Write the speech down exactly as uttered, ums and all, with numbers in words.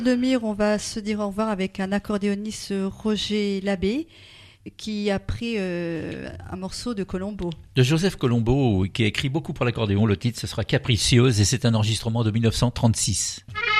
Demire, on va se dire au revoir avec un accordéoniste Roger Labbé qui a pris euh, un morceau de Colombo. De Joseph Colombo, qui a écrit beaucoup pour l'accordéon. Le titre, ce sera Capricieuse et c'est un enregistrement de mille neuf cent trente-six.